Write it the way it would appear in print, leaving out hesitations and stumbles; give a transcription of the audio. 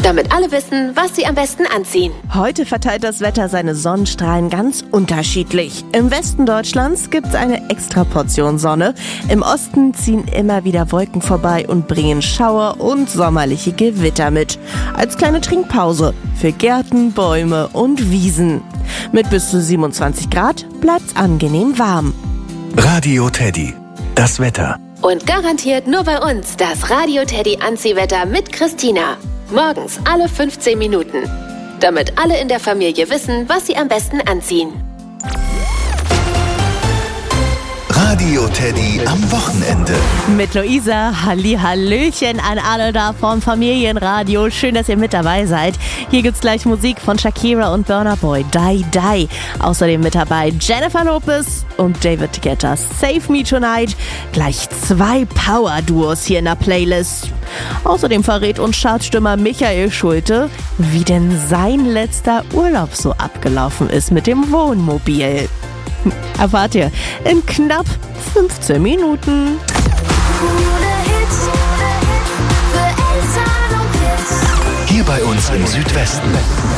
damit alle wissen, was sie am besten anziehen. Heute verteilt das Wetter seine Sonnenstrahlen ganz unterschiedlich. Im Westen Deutschlands gibt's eine extra Portion Sonne. Im Osten ziehen immer wieder Wolken vorbei und bringen Schauer und sommerliche Gewitter mit. Als kleine Trinkpause für Gärten, Bäume und Wiesen. Mit bis zu 27 Grad bleibt's angenehm warm. Radio Teddy, das Wetter. Und garantiert nur bei uns das Radio Teddy Anziehwetter mit Christina. Morgens alle 15 Minuten. Damit alle in der Familie wissen, was sie am besten anziehen. Radio Teddy am Wochenende. Mit Luisa, Hallöchen an alle da vom Familienradio. Schön, dass ihr mit dabei seid. Hier gibt's gleich Musik von Shakira und Burna Boy, Die Die. Außerdem mit dabei Jennifer Lopez und David Guetta, Save Me Tonight. Gleich 2 Power-Duos hier in der Playlist. Außerdem verrät uns Chartstürmer Michael Schulte, wie denn sein letzter Urlaub so abgelaufen ist mit dem Wohnmobil. Erfahrt ihr in knapp 15 Minuten. Hier bei uns im Südwesten.